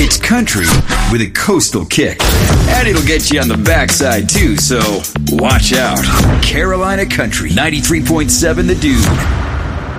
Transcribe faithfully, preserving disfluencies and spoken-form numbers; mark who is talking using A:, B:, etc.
A: It's country with a coastal kick. And it'll get you on the backside, too, so watch out. Carolina Country, ninety-three point seven The Dude.